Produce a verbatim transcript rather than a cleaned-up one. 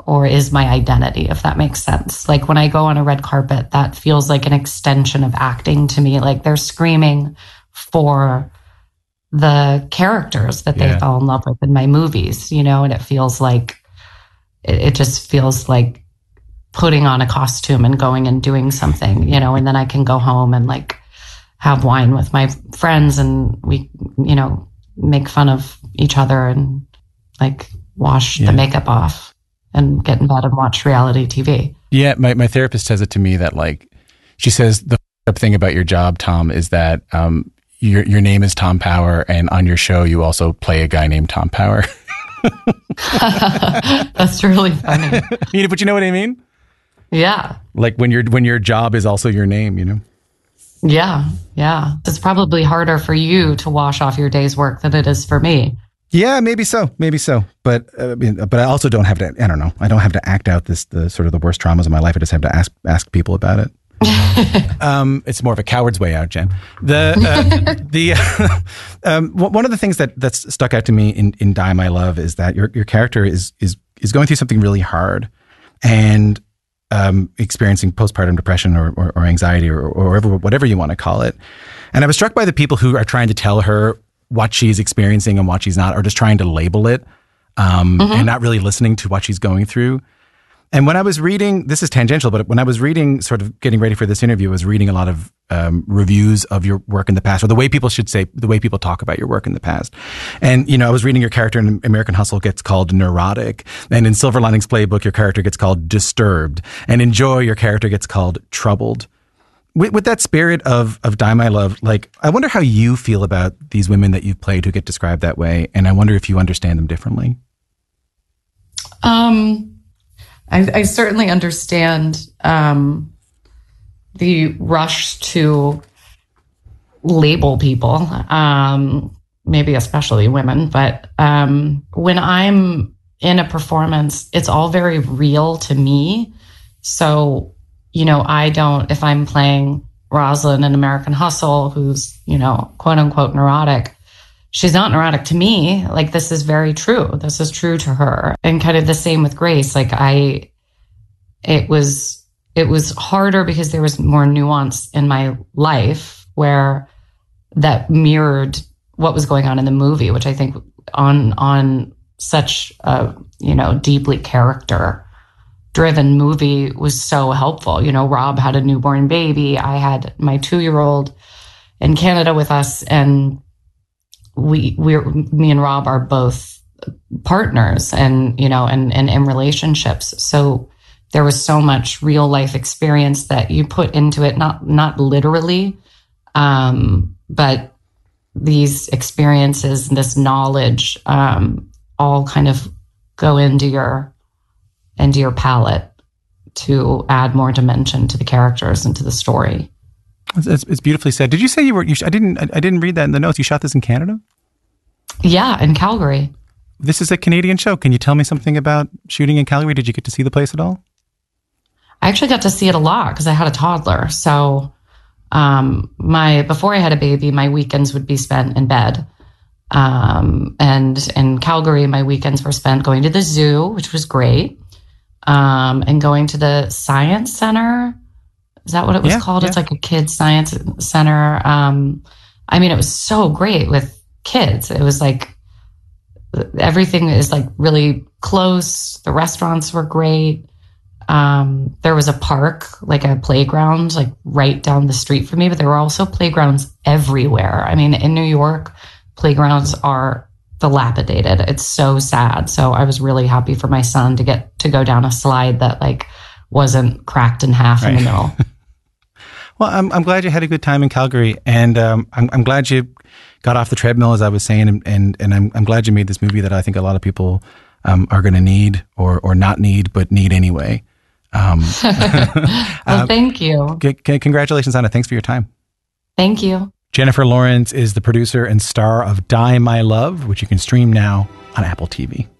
or is my identity, if that makes sense. Like when I go on a red carpet, that feels like an extension of acting to me. Like they're screaming for the characters that they yeah. fell in love with in my movies, you know, and it feels like, it, it just feels like putting on a costume and going and doing something, you know, and then I can go home and like have wine with my friends and we, you know, make fun of each other and like wash yeah. the makeup off and get in bed and watch reality T V. Yeah. My, my therapist says it to me that like, she says the f- thing about your job, Tom, is that um, your, your name is Tom Power. And on your show, you also play a guy named Tom Power. That's really funny. But you know what I mean? Yeah. Like when your when your job is also your name, you know? Yeah. Yeah. It's probably harder for you to wash off your day's work than it is for me. Yeah, maybe so. Maybe so. But uh, but I also don't have to, I don't know. I don't have to act out this, the sort of the worst traumas of my life. I just have to ask ask people about it. um, it's more of a coward's way out, Jen. The uh, the um, one of the things that that's stuck out to me in, in Die My Love is that your your character is is is going through something really hard and um, experiencing postpartum depression or, or, or anxiety or, or whatever, whatever you want to call it. And I was struck by the people who are trying to tell her what she's experiencing and what she's not, or just trying to label it um, mm-hmm. and not really listening to what she's going through. And when I was reading, this is tangential, but when I was reading, sort of getting ready for this interview, I was reading a lot of um, reviews of your work in the past, or the way people should say, the way people talk about your work in the past. And, you know, I was reading your character in American Hustle gets called neurotic. And in Silver Linings Playbook, your character gets called disturbed. And in Joy, your character gets called troubled. With, with that spirit of, of Die My Love, like, I wonder how you feel about these women that you've played who get described that way. And I wonder if you understand them differently. Um... I, I certainly understand um, the rush to label people, um, maybe especially women. But um, when I'm in a performance, it's all very real to me. So, you know, I don't, if I'm playing Rosalind in American Hustle, who's, you know, quote unquote neurotic, she's not neurotic to me. Like, this is very true. This is true to her. And kind of the same with Grace. Like I, it was, it was harder because there was more nuance in my life where that mirrored what was going on in the movie, which I think on, on such a, you know, deeply character driven movie was so helpful. You know, Rob had a newborn baby. I had my two-year-old in Canada with us, and we we're me and Rob are both partners and, you know, and, and in relationships. So there was so much real life experience that you put into it, not, not literally, um, but these experiences and this knowledge, um, all kind of go into your, into your palette to add more dimension to the characters and to the story. It's, it's beautifully said. Did you say you were, you sh- I didn't, I didn't read that in the notes. You shot this in Canada? Yeah, in Calgary. This is a Canadian show. Can you tell me something about shooting in Calgary? Did you get to see the place at all? I actually got to see it a lot because I had a toddler. So um, my before I had a baby, my weekends would be spent in bed. Um, and in Calgary, my weekends were spent going to the zoo, which was great, um, and going to the science center. Is that what it was yeah, called? Yeah. It's like a kids science center. Um, I mean, it was so great with kids. It was like everything is like really close. The restaurants were great. Um, there was a park, like a playground, like right down the street from me, but there were also playgrounds everywhere. I mean, in New York, playgrounds are dilapidated. It's so sad. So I was really happy for my son to get to go down a slide that like wasn't cracked in half right. in the middle. Well, I'm I'm glad you had a good time in Calgary, and um, I'm I'm glad you got off the treadmill, as I was saying, and and, and I'm I'm glad you made this movie that I think a lot of people um, are going to need or or not need, but need anyway. Um, well, uh, thank you. C- c- congratulations on it. Thanks for your time. Thank you. Jennifer Lawrence is the producer and star of Die My Love, which you can stream now on Apple T V.